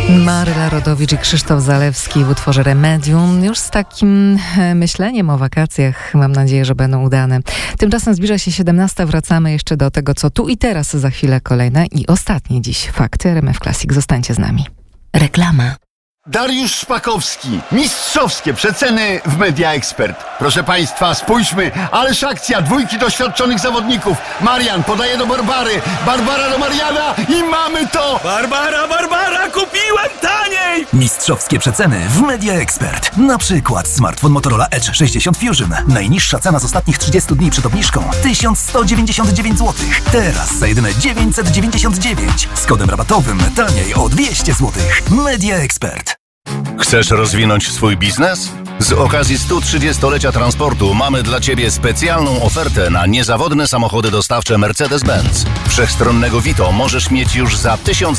Maryla Rodowicz i Krzysztof Zalewski w utworze Remedium. Już z takim myśleniem o wakacjach mam nadzieję, że będą udane. Tymczasem zbliża się 17. Wracamy jeszcze do tego, co tu i teraz. Za chwilę kolejne i ostatnie dziś fakty RMF Classic. Zostańcie z nami. Reklama. Dariusz Szpakowski. Mistrzowskie przeceny w Media Expert. Proszę Państwa, spójrzmy. Ależ akcja. Dwójki doświadczonych zawodników. Marian podaje do Barbary. Barbara do Mariana i mamy to! Barbara, kupiłem taniej! Mistrzowskie przeceny w Media Expert. Na przykład smartfon Motorola Edge 60 Fusion. Najniższa cena z ostatnich 30 dni przed obniżką 1199 zł. Teraz za jedyne 999. Z kodem rabatowym taniej o 200 zł. Media Expert. Chcesz rozwinąć swój biznes? Z okazji 130-lecia transportu mamy dla Ciebie specjalną ofertę na niezawodne samochody dostawcze Mercedes-Benz. Wszechstronnego Vito możesz mieć już za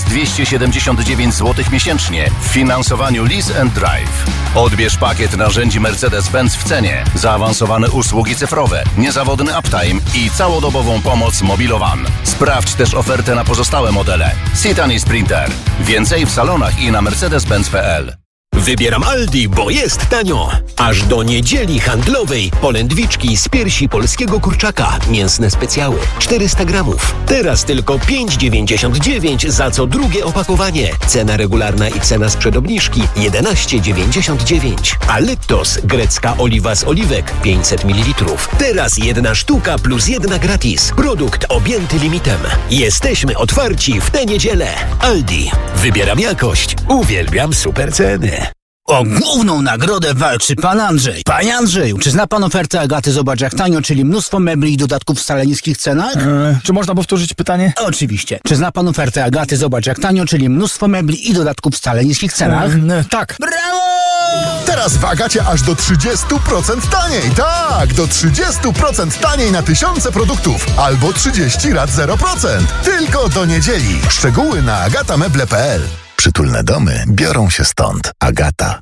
1279 zł miesięcznie w finansowaniu Lease and Drive. Odbierz pakiet narzędzi Mercedes-Benz w cenie, zaawansowane usługi cyfrowe, niezawodny uptime i całodobową pomoc Mobilowan. Sprawdź też ofertę na pozostałe modele. Citan i Sprinter. Więcej w salonach i na mercedes-benz.pl. Wybieram Aldi, bo jest tanio. Aż do niedzieli handlowej polędwiczki z piersi polskiego kurczaka. Mięsne specjały. 400 gramów. Teraz tylko 5,99 za co drugie opakowanie. Cena regularna i cena sprzed obniżki 11,99. A Leptos, grecka oliwa z oliwek 500 ml. Teraz 1 sztuka plus 1 gratis. Produkt objęty limitem. Jesteśmy otwarci w tę niedzielę. Aldi. Wybieram jakość. Uwielbiam super ceny. O główną nagrodę walczy pan Andrzej. Panie Andrzeju, czy zna pan ofertę Agaty Zobacz jak tanio, czyli mnóstwo mebli i dodatków w wcale niskich cenach? Czy można powtórzyć pytanie? Oczywiście. Czy zna pan ofertę Agaty Zobacz jak tanio, czyli mnóstwo mebli i dodatków w wcale niskich cenach? Tak. Brawo! Teraz w Agacie aż do 30% taniej. Tak, do 30% taniej na tysiące produktów. Albo 30 rat 0%. Tylko do niedzieli. Szczegóły na agatameble.pl. Przytulne domy biorą się stąd. Agata.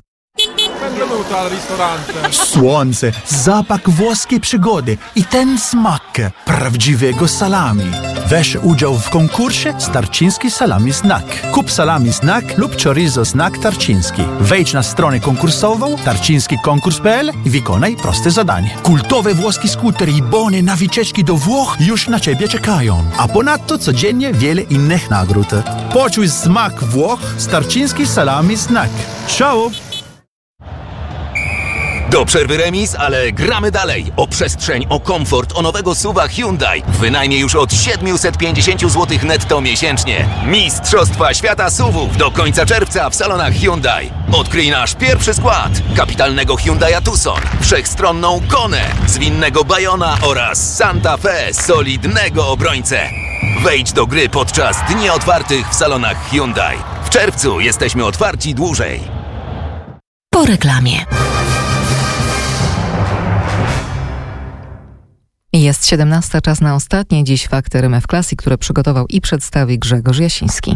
Słońce, zapach włoskiej przygody i ten smak prawdziwego salami. Weź udział w konkursie Tarczyński Salami Snack. Kup salami snack lub chorizo snack tarczyński. Wejdź na stronę konkursową tarczyńskikonkurs.pl i wykonaj proste zadanie. Kultowe włoskie skutery i bony na wycieczki do Włoch już na Ciebie czekają. A ponadto codziennie wiele innych nagród. Poczuj smak Włoch z Tarczyński Salami Snack. Ciao! Do przerwy remis, ale gramy dalej. O przestrzeń, o komfort, o nowego SUV-a Hyundai. W wynajmie już od 750 zł netto miesięcznie. Mistrzostwa Świata SUV-ów do końca czerwca w salonach Hyundai. Odkryj nasz pierwszy skład. Kapitalnego Hyundai'a Tucson, wszechstronną Konę, zwinnego Bayona oraz Santa Fe, solidnego obrońcę. Wejdź do gry podczas dni otwartych w salonach Hyundai. W czerwcu jesteśmy otwarci dłużej. Po reklamie. Jest 17, czas na ostatnie dziś fakty RMF Classic, które przygotował i przedstawi Grzegorz Jasiński.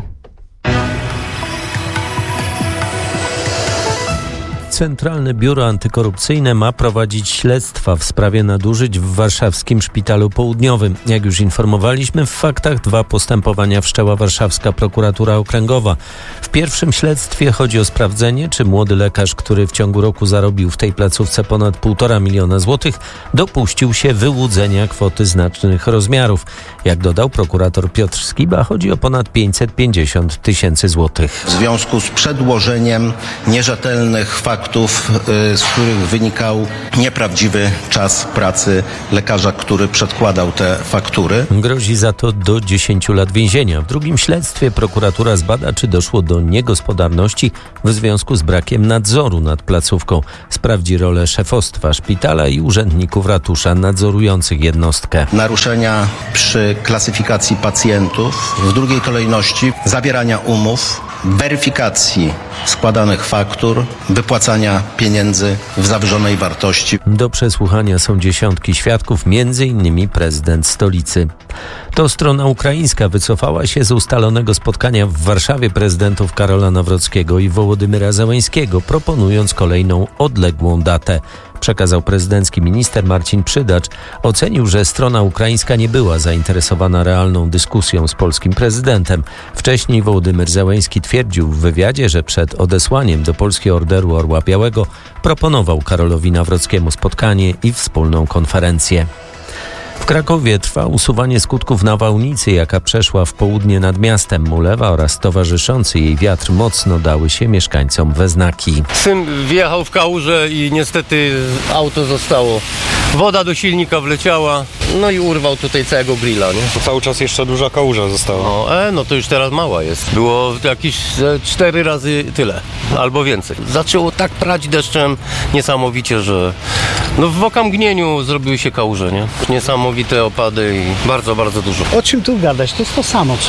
Centralne Biuro Antykorupcyjne ma prowadzić śledztwa w sprawie nadużyć w warszawskim Szpitalu Południowym. Jak już informowaliśmy, w faktach 2 postępowania wszczęła warszawska prokuratura okręgowa. W pierwszym śledztwie chodzi o sprawdzenie, czy młody lekarz, który w ciągu roku zarobił w tej placówce ponad 1,5 miliona złotych, dopuścił się wyłudzenia kwoty znacznych rozmiarów. Jak dodał prokurator Piotr Skiba, chodzi o ponad 550 000 złotych. W związku z przedłożeniem nierzetelnych faktów, z których wynikał nieprawdziwy czas pracy lekarza, który przedkładał te faktury. Grozi za to do 10 lat więzienia. W drugim śledztwie prokuratura zbada, czy doszło do niegospodarności w związku z brakiem nadzoru nad placówką. Sprawdzi rolę szefostwa szpitala i urzędników ratusza nadzorujących jednostkę. Naruszenia przy klasyfikacji pacjentów, w drugiej kolejności zawierania umów, weryfikacji składanych faktur, wypłacania pieniędzy w zawyżonej wartości. Do przesłuchania są dziesiątki świadków, m.in. prezydent stolicy. To strona ukraińska wycofała się z ustalonego spotkania w Warszawie prezydentów Karola Nawrockiego i Wołodymyra Zełenskiego, proponując kolejną odległą datę. przekazał prezydencki minister Marcin Przydacz, ocenił, że strona ukraińska nie była zainteresowana realną dyskusją z polskim prezydentem. Wcześniej Wołodymyr Zełenski twierdził w wywiadzie, że przed odesłaniem do Polski Orderu Orła Białego proponował Karolowi Nawrockiemu spotkanie i wspólną konferencję. W Krakowie trwa usuwanie skutków nawałnicy, jaka przeszła w południe nad miastem. Mulewa oraz towarzyszący jej wiatr mocno dały się mieszkańcom we znaki. Syn wjechał w kałużę i niestety auto zostało. Woda do silnika wleciała, no i urwał tutaj całego grilla, nie? To cały czas jeszcze duża kałuża została. No to już teraz mała jest. Było jakieś 4 razy tyle, albo więcej. Zaczęło tak prać deszczem niesamowicie, że w okamgnieniu zrobiły się kałuże, nie? Niesamowite opady i bardzo, bardzo dużo. O czym tu gadać? To jest to samo,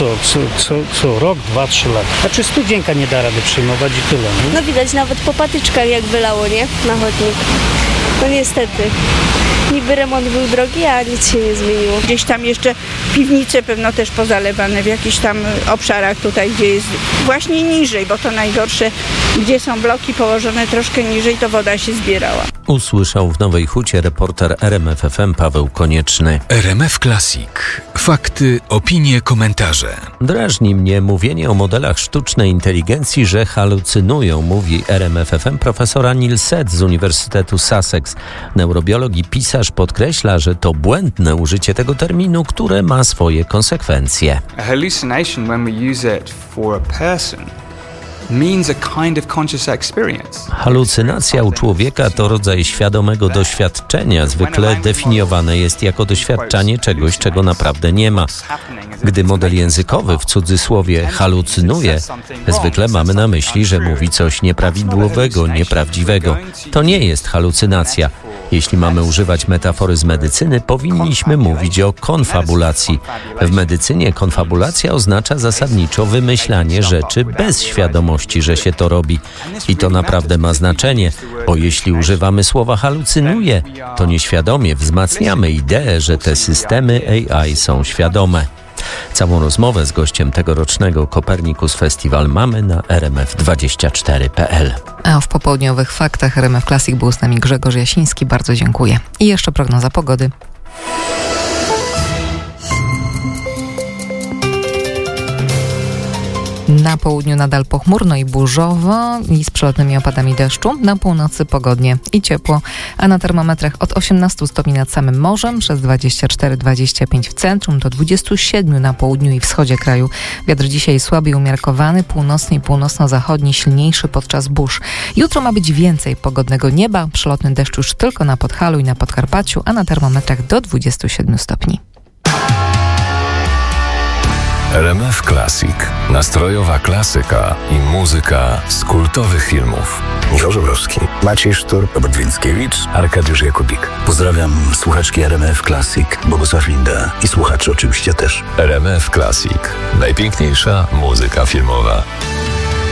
co rok, 2-3 lata. Znaczy studzienka nie da rady przyjmować i tyle, nie? No widać nawet po patyczkach jak wylało, nie? Na chodnik. No niestety. Niby remont był drogi, a nic się nie zmieniło. Gdzieś tam jeszcze piwnice pewno też pozalewane w jakichś tam obszarach tutaj, gdzie jest właśnie niżej, bo to najgorsze, gdzie są bloki położone troszkę niżej, to woda się zbierała. Usłyszał w Nowej Hucie reporter RMF FM Paweł Konieczny. RMF Classic. Fakty, opinie, komentarze. Drażni mnie mówienie o modelach sztucznej inteligencji, że halucynują, mówi RMF FM profesora Neil Seth z Uniwersytetu Sussex. Neurobiolog i pisarz podkreśla, że to błędne użycie tego terminu, które ma swoje konsekwencje. A hallucination, when we use it for a person, means a kind of conscious experience. Halucynacja u człowieka to rodzaj świadomego doświadczenia. Zwykle definiowane jest jako doświadczanie czegoś, czego naprawdę nie ma. Gdy model językowy w cudzysłowie halucynuje, zwykle mamy na myśli, że mówi coś nieprawidłowego, nieprawdziwego. To nie jest halucynacja. Jeśli mamy używać metafory z medycyny, powinniśmy mówić o konfabulacji. W medycynie konfabulacja oznacza zasadniczo wymyślanie rzeczy bez świadomości, że się to robi. I to naprawdę ma znaczenie, bo jeśli używamy słowa halucynuje, to nieświadomie wzmacniamy ideę, że te systemy AI są świadome. Całą rozmowę z gościem tegorocznego Copernicus Festival mamy na rmf24.pl. A w popołudniowych faktach RMF Classic był z nami Grzegorz Jasiński. Bardzo dziękuję. I jeszcze prognoza pogody. Na południu nadal pochmurno i burzowo i z przelotnymi opadami deszczu. Na północy pogodnie i ciepło, a na termometrach od 18 stopni nad samym morzem, przez 24-25 w centrum, do 27 na południu i wschodzie kraju. Wiatr dzisiaj słaby i umiarkowany, północny i północno-zachodni, silniejszy podczas burz. Jutro ma być więcej pogodnego nieba, przelotny deszcz już tylko na Podhalu i na Podkarpaciu, a na termometrach do 27 stopni. RMF Classic. Nastrojowa klasyka i muzyka z kultowych filmów. Michał Żebrowski, Maciej Sztur, Robert Więckiewicz, Arkadiusz Jakubik. Pozdrawiam słuchaczki RMF Classic, Bogusław Linda i słuchaczy oczywiście też. RMF Classic. Najpiękniejsza muzyka filmowa.